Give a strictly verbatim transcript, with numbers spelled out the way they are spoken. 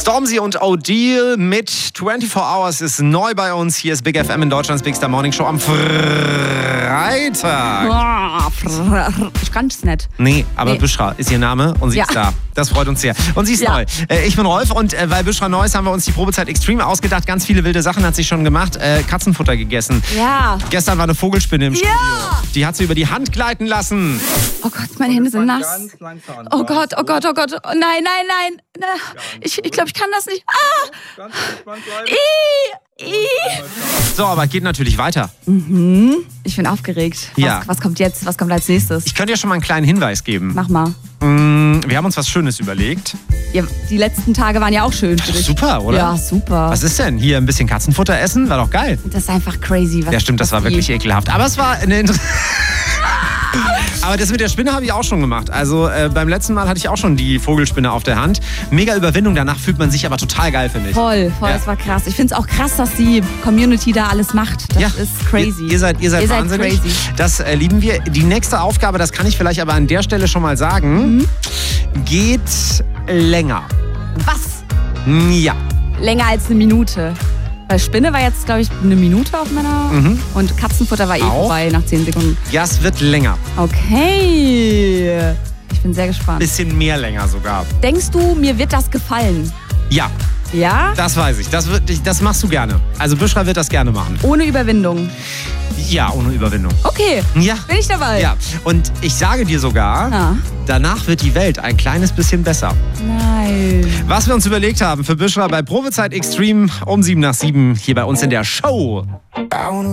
Stormzy und O'Deal mit vierundzwanzig Hours ist neu bei uns. Hier ist Big F M in Deutschlands Big Star Morning Show am Freitag. Ich kann es nicht. Nee, aber Nee. Büschra ist ihr Name und sie Ja. ist da. Das freut uns sehr. Und sie ist Ja. neu. Äh, ich bin Rolf und äh, weil Büschra neu ist, haben wir uns die Probezeit Extreme ausgedacht. Ganz viele wilde Sachen hat sie schon gemacht. Äh, Katzenfutter gegessen. Ja. Gestern war eine Vogelspinne im Studio. Ja. Die hat sie über die Hand gleiten lassen. Oh Gott, meine Hände sind nass. Ganz langsam. Oh Gott, oh Gott, oh Gott. Oh, nein, nein, nein. Na, Ich, ich glaube, ich kann das nicht. Ah! Ganz entspannt bleiben. I, I. So, aber geht natürlich weiter. Ich bin aufgeregt. Was, Ja. was kommt jetzt? Was kommt als nächstes? Ich könnte dir schon mal einen kleinen Hinweis geben. Mach mal. Mm, Wir haben uns was Schönes überlegt. Ja, die letzten Tage waren ja auch schön für dich. Super, oder? Ja, super. Was ist denn? Hier ein bisschen Katzenfutter essen? War doch geil. Das ist einfach crazy. Was, Ja, stimmt, das was war die- wirklich ekelhaft. Aber es war eine Inter Aber das mit der Spinne habe ich auch schon gemacht. Also äh, beim letzten Mal hatte ich auch schon die Vogelspinne auf der Hand. Mega Überwindung, danach fühlt man sich aber total geil, finde ich. Voll, voll, Ja. das war krass. Ich finde es auch krass, dass die Community da alles macht. Das Ja, ist crazy. Ihr, ihr seid, ihr seid Ihr seid wahnsinnig. crazy. Das äh, lieben wir. Die nächste Aufgabe, das kann ich vielleicht aber an der Stelle schon mal sagen, Mhm. geht länger. Was? Ja. Länger als eine Minute. Weil Spinne war jetzt, glaube ich, eine Minute auf meiner. Mhm. Und Katzenfutter war eh Auch? vorbei nach zehn Sekunden. Ja, es wird länger. Okay. Ich bin sehr gespannt. Bisschen mehr länger sogar. Denkst du, mir wird das gefallen? Ja, Ja? das weiß ich. Das, wird, das machst du gerne. Also Büschra wird das gerne machen. Ohne Überwindung. Ja, ohne Überwindung. Okay. Ja. Bin ich dabei? Ja, und ich sage dir sogar, Ja. danach wird die Welt ein kleines bisschen besser. Nein. Was wir uns überlegt haben für Büschra bei Probezeit Extreme um sieben nach sieben hier bei uns in der Show.